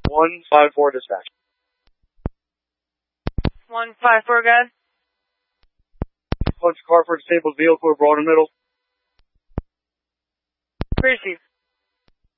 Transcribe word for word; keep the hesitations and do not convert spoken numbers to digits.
one five four dispatch. one five four, guys. Punch car for a disabled vehicle, broad and middle. Receive.